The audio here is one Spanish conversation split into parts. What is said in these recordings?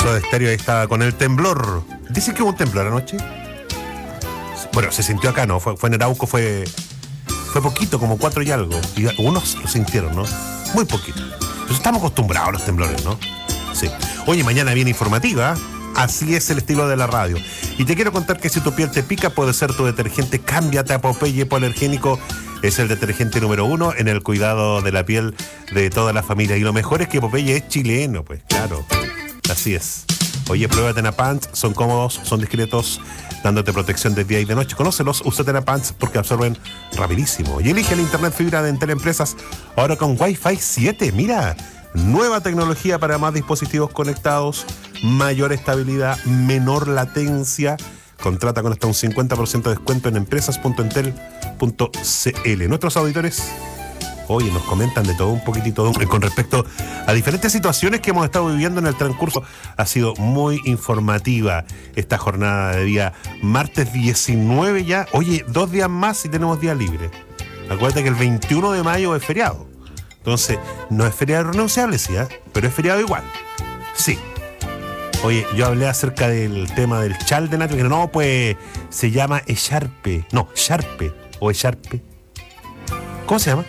Soda Stereo ahí estaba con el temblor. Dicen que hubo un temblor anoche. Bueno, se sintió acá, ¿no? Fue en Arauco, fue poquito, como 4 y algo. Y algunos lo sintieron, ¿no? Muy poquito. Pues estamos acostumbrados a los temblores, ¿no? Sí. Oye, mañana viene informativa. Así es el estilo de la radio. Y te quiero contar que si tu piel te pica, puede ser tu detergente. Cámbiate a Popeye Hipoalergénico. Es el detergente número 1 en el cuidado de la piel de toda la familia. Y lo mejor es que Popeye es chileno, pues, claro. Así es. Oye, prueba Tenapants, son cómodos, son discretos, dándote protección de día y de noche. Conócelos, usa Tenapants porque absorben rapidísimo. Y elige el internet fibra de Entel Empresas, ahora con Wi-Fi 7. Mira, nueva tecnología para más dispositivos conectados, mayor estabilidad, menor latencia. Contrata con hasta un 50% de descuento en empresas.entel.cl. Nuestros auditores, oye, nos comentan de todo un poquitito con respecto a diferentes situaciones que hemos estado viviendo en el transcurso. Ha sido muy informativa esta jornada de día martes 19 ya. Oye, 2 días más y tenemos día libre. Acuérdate que el 21 de mayo es feriado. Entonces, no es feriado renunciable, sí, pero es feriado igual. Sí. Oye, yo hablé acerca del tema del chal de Nacho, que no, pues se llama echarpe. No, Sharpe o echarpe. ¿Cómo se llama?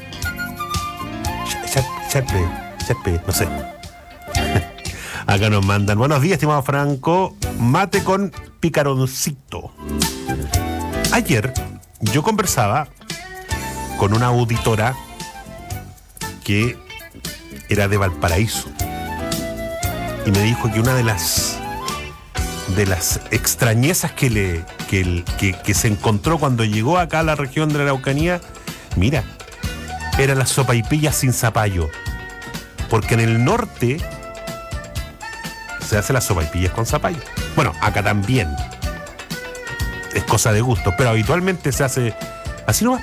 Charpe, no sé. Acá nos mandan. Buenos días, estimado Franco. Mate con picaroncito. Ayer yo conversaba con una auditora que era de Valparaíso y me dijo que una de las extrañezas que se encontró cuando llegó acá a la región de la Araucanía, mira, era la sopaipilla sin zapallo. Porque en el norte se hace las sopaipillas con zapallo. Bueno, acá también. Es cosa de gusto, pero habitualmente se hace así nomás.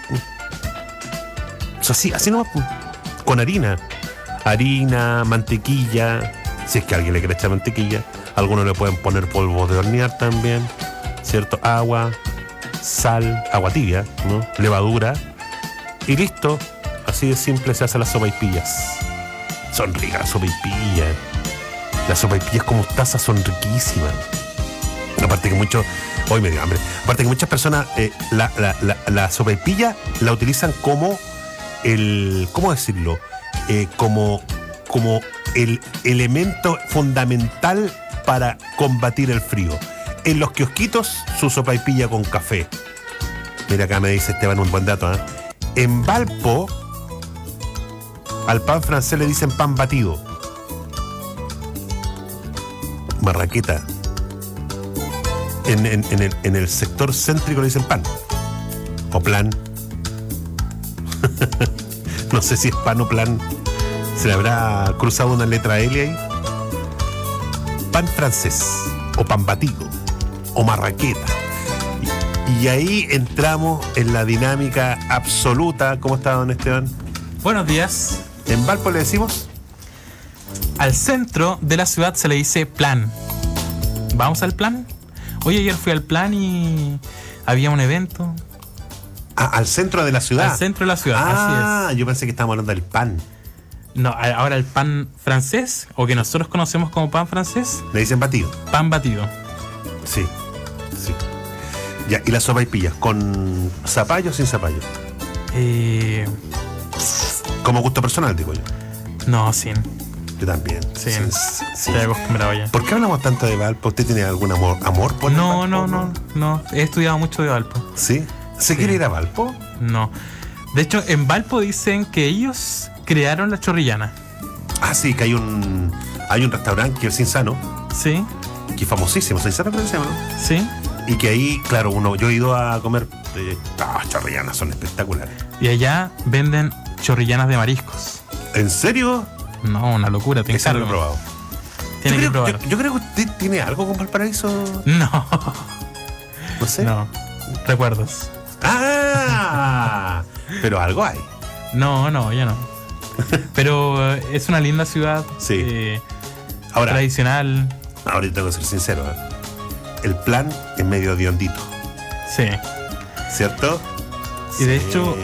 Así nomás. Con harina. Harina, mantequilla. Si es que a alguien le quiere echar mantequilla. Algunos le pueden poner polvo de hornear también. ¿Cierto? Agua, sal, agua tibia, ¿no? Levadura. Y listo. Así de simple se hacen las sopaipillas. Son ricas las sopaipillas. Las sopaipillas con mostaza son riquísimas. Aparte que muchos... Hoy me dio hambre. Aparte que muchas personas la sopaipilla la utilizan como el... ¿Cómo decirlo? Como el elemento fundamental para combatir el frío. En los kiosquitos, su sopaipilla con café. Mira, acá me dice Esteban un buen dato, ¿eh? En Valpo, al pan francés le dicen pan batido. Marraqueta. En el sector céntrico le dicen pan. O plan. No sé si es pan o plan. ¿Se le habrá cruzado una letra L ahí? Pan francés. O pan batido. O marraqueta. Y ahí entramos en la dinámica absoluta. ¿Cómo está, don Esteban? Buenos días. En Valpo le decimos... Al centro de la ciudad se le dice plan. ¿Vamos al plan? Hoy ayer fui al plan y había un evento. Ah, al centro de la ciudad. Al centro de la ciudad, así es. Yo pensé que estábamos hablando del pan. No, ahora el pan francés, o que nosotros conocemos como pan francés. Le dicen batido. Pan batido. Sí, sí. Ya, ¿y las sopaipillas? ¿Con zapallo o sin zapallo? Como gusto personal, digo yo. No, sin. Yo también. Sí. Estoy acostumbrado ya. ¿Por qué hablamos tanto de Valpo? ¿Usted tiene algún amor por Valpo? No. He estudiado mucho de Valpo. ¿Sí? ¿Se quiere ir a Valpo? No. De hecho, en Valpo dicen que ellos crearon la chorrillana. Ah, sí, que hay un restaurante que es Insano. Sí. Que es famosísimo. ¿Insano creo que se llama, no? Sí. Y que ahí, claro, yo he ido a comer chorrillanas, son espectaculares. Y allá venden chorrillanas de mariscos. ¿En serio? No, una locura, te encargo. Lo he probado. Tiene que probar. Yo creo que usted tiene algo con Valparaíso. No. No sé. No. Recuerdos. ¡Ah! Pero algo hay. No, ya no. Pero es una linda ciudad. Sí. Ahora, tradicional. Ahorita tengo que ser sincero, ¿eh? El plan es medio de hondito. Sí. ¿Cierto? Y de hecho,